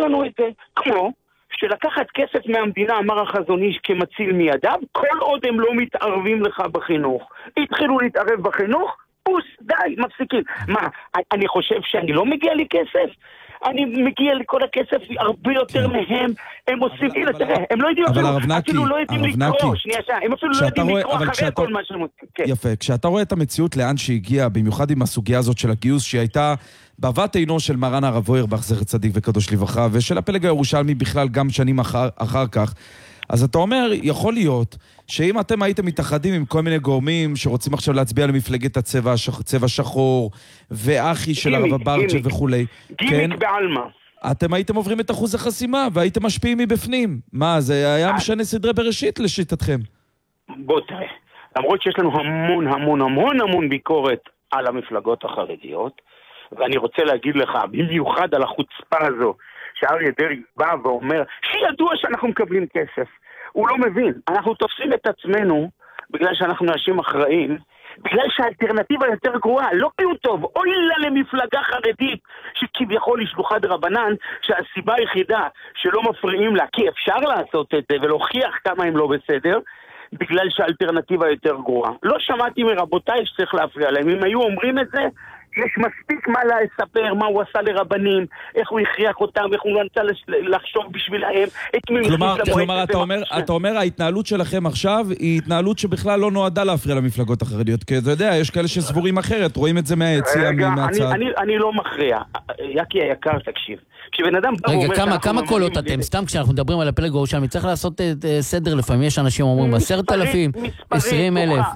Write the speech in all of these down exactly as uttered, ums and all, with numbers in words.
לנו את זה, כמו שלקחת כסף מהמדינה, אמר החזון איש, כמציל מידיו, כל עוד הם לא מתערבים לך בחינוך. התחילו להתערב בחינוך, פוס, די, מפסיקים. מה, אני חושב שאני לא מגיע לי כסף? אני מגיע לכל הכסף הרבה יותר מהם, הם עושים, הנה תראה, הם לא יודעים אפילו לא יודעים לקרוא, שנייה שעה, הם אפילו לא יודעים לקרוא אחרי כל מה שהם עושים. יפה, כשאתה רואה את המציאות לאן שהגיעה, במיוחד עם הסוגיה הזאת של הגיוס, שהיא הייתה בבת עינו של מרן הרב אוירבך, זכר צדיק וקדוש לברכה, ושל הפלג הירושלמי בכלל גם שנים אחר, אחר כך, אז אתה אומר, יכול להיות שאם אתם הייתם מתאחדים עם כל מיני גורמים שרוצים עכשיו להצביע למפלגת הצבע, צבע שחור, ואחי של הרב אברצ'ה וכולי, גימיק בעלמה. אתם הייתם עוברים את אחוז החסימה, והייתם משפיעים מבפנים. מה, זה היה משנה סדרי בראשית לשיטתכם? בוא תראה, למרות שיש לנו המון המון המון המון ביקורת על המפלגות החרדיות, ואני רוצה להגיד לך, במיוחד על החוצפה הזו, שאריה דרעי בא ואומר, שידוע שאנחנו מקבלים כסף. הוא לא מבין. אנחנו תופסים את עצמנו, בגלל שאנחנו אנשים אחראים, בגלל שהאלטרנטיבה יותר גרועה, לא פיוט טוב, אוי לה למפלגה חרדית, שכביכול היא שלוחת רבנן, שהסיבה היחידה שלא מפריעים לה, כי אפשר לעשות את זה ולהוכיח כמה הם לא בסדר, בגלל שהאלטרנטיבה יותר גרועה. לא שמעתי מרבותיי שצריך להפריע להם. אם היו אומרים את זה, יש מספיק מה לספר, מה הוא עשה לרבנים, איך הוא הכריח אותם, איך הוא רצה לחשוב בשבילהם, את מי כלומר, כלומר אתה אומר, אתה אומר, ההתנהלות שלכם עכשיו היא התנהלות שבכלל לא נועדה להפריע למפלגות החרדיות, כי אתה יודע, יש כאלה שסבורים אחרת, רואים את זה מהיציאה, מהצד. אני, אני, אני לא מכריע. יקי היקר, תקשיב. כשבן אדם בא רגע, כמה, כמה קולות אתם? סתם כשאנחנו מדברים על הפלג ירושלמי, צריך לעשות סדר לפעמים, יש אנשים אומרים עשרת אלפים, עשרים אלף.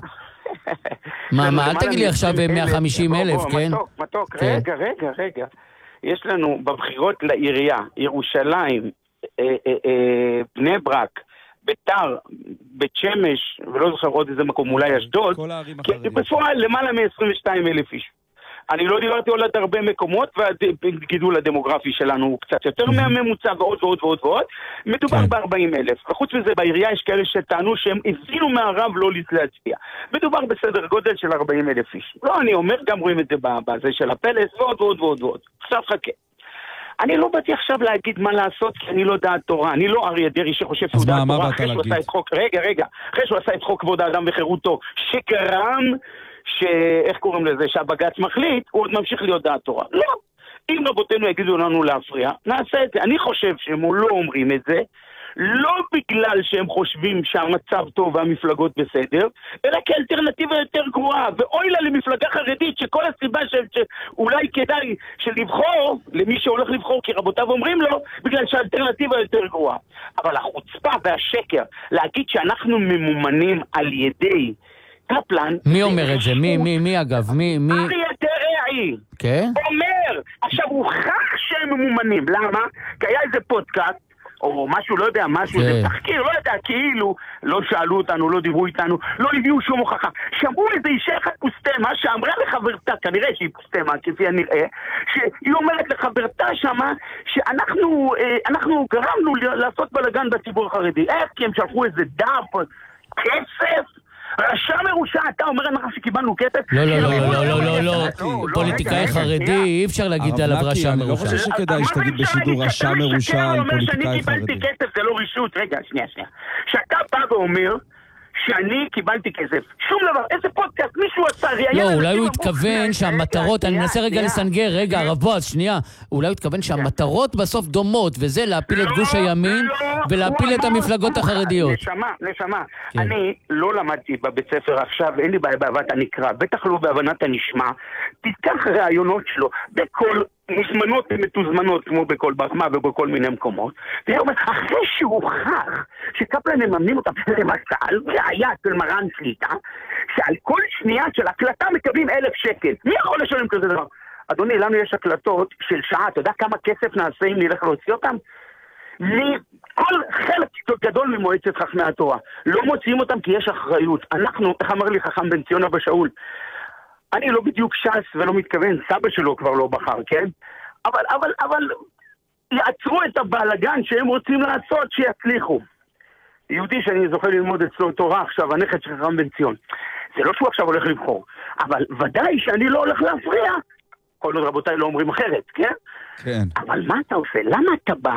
מה, מה, אל תגיד לי עכשיו מאה וחמישים אלף, כן? מתוק, מתוק, רגע, רגע, רגע. יש לנו בבחירות לעירייה, ירושלים, בני ברק, ביתר, בית שמש, ולא זוכר עוד איזה מקום, אולי אשדוד, בפועל למעלה מ-עשרים ושניים אלף איש. אני לא דיברתי עוד הרבה מקומות, והגידול הדמוגרפי שלנו הוא קצת יותר מהממוצע ועוד ועוד ועוד ועוד. מדובר ב-ארבעים אלף. וחוץ מזה, בעירייה יש כאלה שטענו שהם הבינו מהרב לא להצביע. מדובר בסדר גודל של ארבעים אלף איש. לא, אני אומר, גם רואים את זה בזה של הפלס, ועוד ועוד ועוד ועוד. עכשיו חכה. אני לא באתי עכשיו להגיד מה לעשות, כי אני לא דעת תורה. אני לא אריה דרעי שחושב שהוא דעת תורה. אחרי שהוא עשה את חוק, רגע, רגע. אחרי שהוא עשה את חוק כבוד האדם וחירותו, שגרם שאיך קוראים לזה, שהבג"ץ מחליט, הוא עוד ממשיך להיות דעת תורה. לא. אם רבותינו יגידו לנו להפריע, נעשה את זה. אני חושב שהם לא אומרים את זה, לא בגלל שהם חושבים שהמצב טוב והמפלגות בסדר, אלא כאלטרנטיבה יותר גרועה. ואוי לה למפלגה חרדית שכל הסיבה של, שאולי כדאי שלבחור, למי שהולך לבחור, כי רבותיו אומרים לו, בגלל שהאלטרנטיבה יותר גרועה. אבל החוצפה והשקר, להגיד שאנחנו ממומנים על ידי קפלן... מי אומר את זה? מי, מי, מי אגב? מי, מי... אריה דרעי. כן? אומר, עכשיו הוא חך שהם ממומנים. למה? כי היה איזה פודקאסט, או משהו, לא יודע, משהו, זה תחקיר, לא יודע, כאילו, לא שאלו אותנו, לא דיברו איתנו, לא הביאו שום הוכחה. שמעו איזה אישה אחת פוסטמה, שאמרה לחברתה, כנראה שהיא פוסטמה, כפי הנראה, שהיא אומרת לחברתה שמה, שאנחנו אנחנו גרמנו לעשות בלגן בציבור החרדי. איך? כי הם שלחו איזה דף, כסף, רשע מרושע, אתה אומר אנחנו שקיבלנו כסף? לא, לא, לא, לא, לא, לא, לא, פוליטיקאי חרדי, אי אפשר להגיד עליו רשע מרושע. אני לא חושב שכדאי שתגיד בשידור רשע מרושע על פוליטיקאי חרדי. שאני קיבלתי כסף, זה לא רישות, רגע, שנייה, שנייה. שאתה בא ואומר שאני קיבלתי כסף, שום דבר, איזה פודקאסט, מישהו עשה, לא, אולי הוא התכוון שהמטרות, אני מנסה רגע לסנגר, רגע, הרב בועז, שנייה, אולי הוא התכוון שהמטרות בסוף דומות, וזה להפיל את גוש הימין, ולהפיל את המפלגות החרדיות. נשמה, נשמה, אני לא למדתי בבית ספר עכשיו, אין לי בעיה בהבנת הנקרא, בטח לא בהבנת הנשמע, תיקח רעיונות שלו, בכל מוזמנות ומתוזמנות, כמו בכל ברמה ובכל מיני מקומות, אחרי שהוכח שקפלן מממנים אותם, למשל, ראייה של מרן שליטה, שעל כל שנייה של הקלטה מקבלים אלף שקל. מי יכול לשלם כזה דבר? אדוני, לנו יש הקלטות של שעה, אתה יודע כמה כסף נעשה אם נלך להוציא אותם? כל חלק גדול ממועצת חכמי התורה. לא מוציאים אותם כי יש אחריות. אנחנו, איך אמר לי חכם בן ציון אבא שאול, אני לא בדיוק ש"ס ולא מתכוון, סבא שלו כבר לא בחר, כן? אבל, אבל, אבל, יעצרו את הבלגן שהם רוצים לעשות, שיצליחו. יהודי שאני זוכה ללמוד אצלו תורה עכשיו, הנכד של חכם בן ציון. זה לא שהוא עכשיו הולך לבחור, אבל ודאי שאני לא הולך להפריע. כל עוד רבותיי לא אומרים אחרת, כן? כן. אבל מה אתה עושה? למה אתה בא